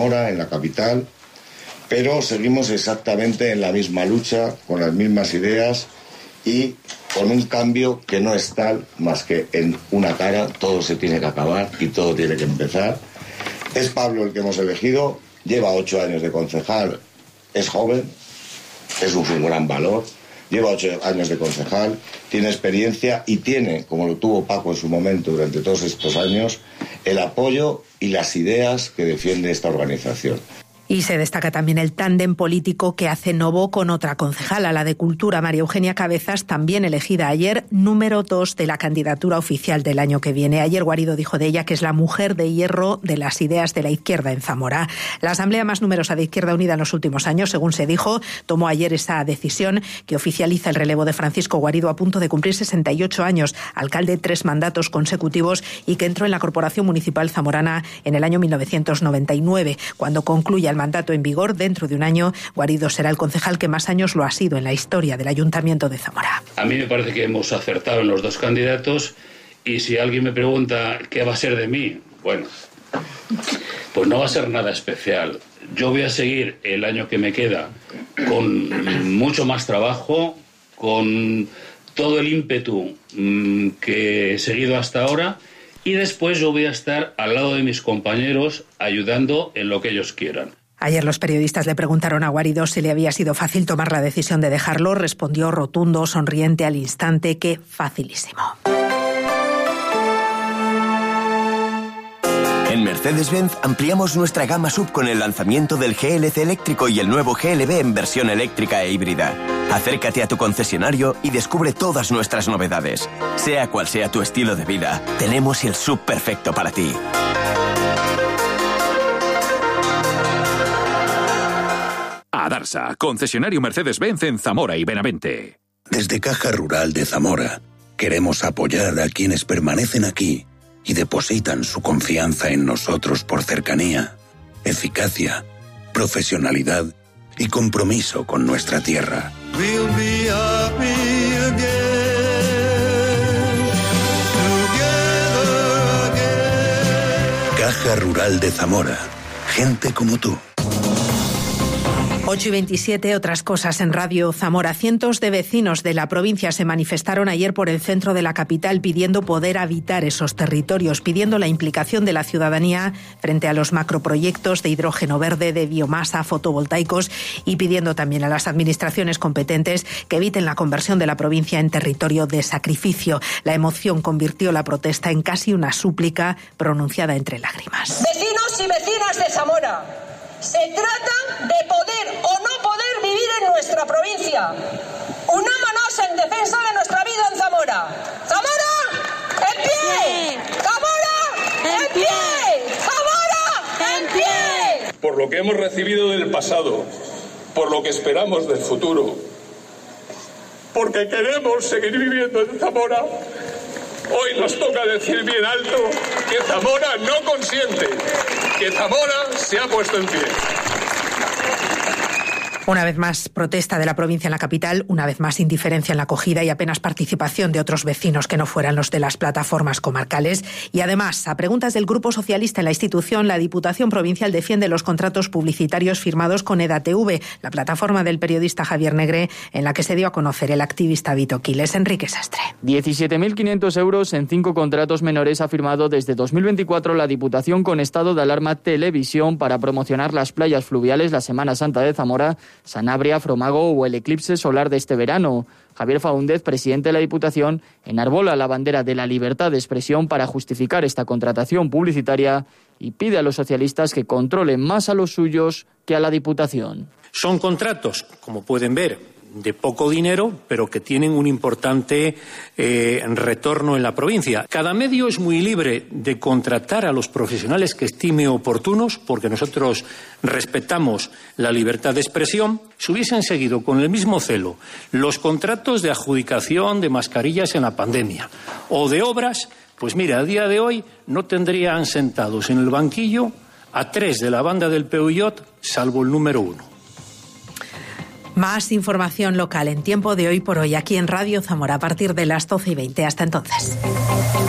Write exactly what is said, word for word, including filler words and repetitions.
Zamora, en la capital, pero seguimos exactamente en la misma lucha, con las mismas ideas y con un cambio que no es tal más que en una cara. Todo se tiene que acabar y todo tiene que empezar. Es Pablo el que hemos elegido, lleva ocho años de concejal, es joven, es un gran valor, lleva ocho años de concejal, tiene experiencia y tiene, como lo tuvo Paco en su momento durante todos estos años, el apoyo y las ideas que defiende esta organización. Y se destaca también el tándem político que hace Novo con otra concejala, la de Cultura, María Eugenia Cabezas, también elegida ayer número dos de la candidatura oficial del año que viene. Ayer Guarido dijo de ella que es la mujer de hierro de las ideas de la izquierda en Zamora. La asamblea más numerosa de Izquierda Unida en los últimos años, según se dijo, tomó ayer esa decisión que oficializa el relevo de Francisco Guarido, a punto de cumplir sesenta y ocho años, alcalde tres mandatos consecutivos y que entró en la Corporación Municipal zamorana en el año mil novecientos noventa y nueve. Cuando concluya el mandato en vigor dentro de un año, Guarido será el concejal que más años lo ha sido en la historia del Ayuntamiento de Zamora. A mí me parece que hemos acertado en los dos candidatos y si alguien me pregunta qué va a ser de mí, bueno, pues no va a ser nada especial. Yo voy a seguir el año que me queda con mucho más trabajo, con todo el ímpetu mmm, que he seguido hasta ahora y después yo voy a estar al lado de mis compañeros ayudando en lo que ellos quieran. Ayer los periodistas le preguntaron a Guarido si le había sido fácil tomar la decisión de dejarlo. Respondió rotundo, sonriente al instante, que facilísimo. En Mercedes-Benz ampliamos nuestra gama sub con el lanzamiento del G L C eléctrico y el nuevo G L B en versión eléctrica e híbrida. Acércate a tu concesionario y descubre todas nuestras novedades. Sea cual sea tu estilo de vida, tenemos el sub perfecto para ti. Adarsa, concesionario Mercedes-Benz en Zamora y Benavente. Desde Caja Rural de Zamora, queremos apoyar a quienes permanecen aquí y depositan su confianza en nosotros por cercanía, eficacia, profesionalidad y compromiso con nuestra tierra. We'll be happy again, together again. Caja Rural de Zamora, gente como tú. ocho y veintisiete, otras cosas en Radio Zamora. Cientos de vecinos de la provincia se manifestaron ayer por el centro de la capital pidiendo poder habitar esos territorios, pidiendo la implicación de la ciudadanía frente a los macroproyectos de hidrógeno verde, de biomasa, fotovoltaicos y pidiendo también a las administraciones competentes que eviten la conversión de la provincia en territorio de sacrificio. La emoción convirtió la protesta en casi una súplica pronunciada entre lágrimas. Vecinos y vecinas de Zamora, se trata de poder o no poder vivir en nuestra provincia. Unámonos en defensa de nuestra vida en Zamora. ¡Zamora, en pie! ¡Zamora, en pie! ¡Zamora, en pie! Por lo que hemos recibido del pasado, por lo que esperamos del futuro, porque queremos seguir viviendo en Zamora, hoy nos toca decir bien alto que Zamora no consiente, que Zamora se ha puesto en pie. Una vez más, protesta de la provincia en la capital, una vez más indiferencia en la acogida y apenas participación de otros vecinos que no fueran los de las plataformas comarcales. Y además, a preguntas del Grupo Socialista en la institución, la Diputación Provincial defiende los contratos publicitarios firmados con EDATV, la plataforma del periodista Javier Negre, en la que se dio a conocer el activista Vito Quiles. Enrique Sastre. diecisiete mil quinientos euros en cinco contratos menores ha firmado desde dos mil veinticuatro la Diputación con estado de alarma Televisión para promocionar las playas fluviales, la Semana Santa de Zamora, Sanabria, Fromago o el eclipse solar de este verano. Javier Faúndez, presidente de la Diputación, enarbola la bandera de la libertad de expresión para justificar esta contratación publicitaria y pide a los socialistas que controlen más a los suyos que a la Diputación. Son contratos, como pueden ver, de poco dinero, pero que tienen un importante eh, retorno en la provincia. Cada medio es muy libre de contratar a los profesionales que estime oportunos, porque nosotros respetamos la libertad de expresión. Si hubiesen seguido con el mismo celo los contratos de adjudicación de mascarillas en la pandemia o de obras, pues mira, a día de hoy no tendrían sentados en el banquillo a tres de la banda del Peugeot, salvo el número uno. Más información local en Tiempo de Hoy por Hoy, aquí en Radio Zamora, a partir de las doce y veinte. Hasta entonces.